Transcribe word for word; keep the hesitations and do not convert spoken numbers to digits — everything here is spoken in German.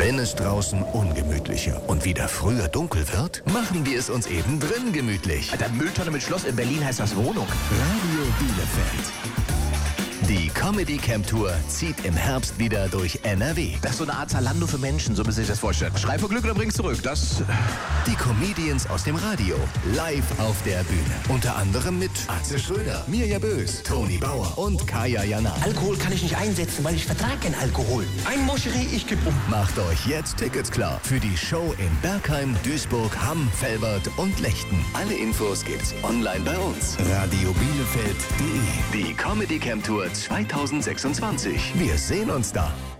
Wenn es draußen ungemütlicher und wieder früher dunkel wird, machen wir es uns eben drin gemütlich. Alter, Mülltonne mit Schloss, in Berlin heißt das Wohnung. Radio Bielefeld. Die Comedy Camp Tour zieht im Herbst wieder durch N R W. Das ist so eine Art Zalando für Menschen, so müsst ihr sich das vorstellen. Schrei vor Glück oder bring's zurück, das... Die Comedians aus dem Radio, live auf der Bühne. Unter anderem mit Atze Schröder, Mirja Bös, Toni Bauer und Kaya Jana. Alkohol kann ich nicht einsetzen, weil ich vertrage keinen Alkohol. Ein Moscherie, ich geb um. Macht euch jetzt Tickets klar für die Show in Bergheim, Duisburg, Hamm, Velbert und Lechten. Alle Infos gibt's online bei uns. radio bielefeld punkt de. Die Comedy Camp Tour zweitausendsechsundzwanzig. Wir sehen uns da.